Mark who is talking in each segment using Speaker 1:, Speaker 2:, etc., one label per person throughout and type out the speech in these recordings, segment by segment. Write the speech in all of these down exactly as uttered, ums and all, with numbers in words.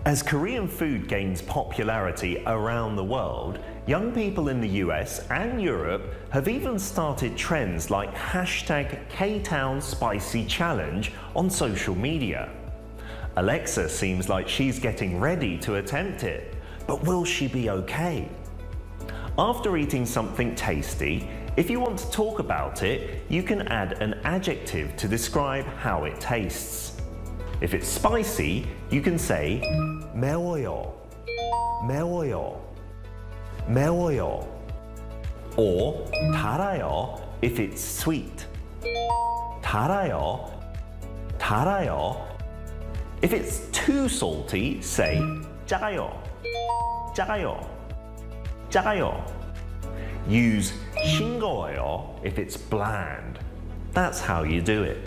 Speaker 1: As Korean food gains popularity around the world, young people in the U S and Europe have even started trends like hashtag K-Town Spicy Challenge on social media. Alexa seems like she's getting ready to attempt it, but will she be okay? After eating something tasty, if you want to talk about it, you can add an adjective to describe how it tastes. If it's spicy, you can say 매워요, 매워요, 매워요. Or 달아요 if it's sweet. 달아요, 달아요. If it's too salty, say 짜요, 짜요, 짜요. Use 싱거워요 if it's bland. That's how you do it.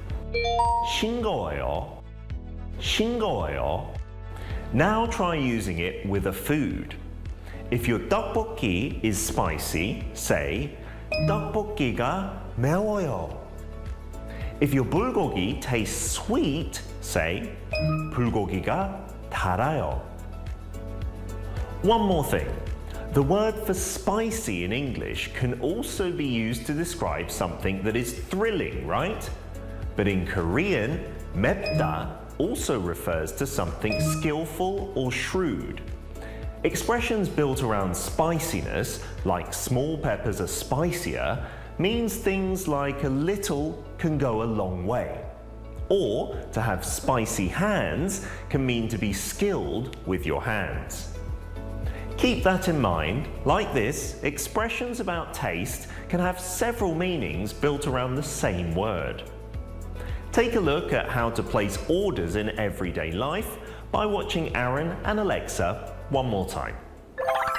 Speaker 1: 싱거워요, 싱거워요. Now try using it with a food. If your 떡볶이 is spicy, say 떡볶이가 매워요. If your bulgogi tastes sweet, say 불고기가 달아요. One more thing. The word for spicy in English can also be used to describe something that is thrilling, right? But in Korean, 맵다 also refers to something skillful or shrewd. Expressions built around spiciness, like small peppers are spicier, means things like a little can go a long way. Or to have spicy hands can mean to be skilled with your hands. Keep that in mind. Like this, expressions about taste can have several meanings built around the same word. Take a look at how to place orders in everyday life by watching Aaron and Alexa one more time.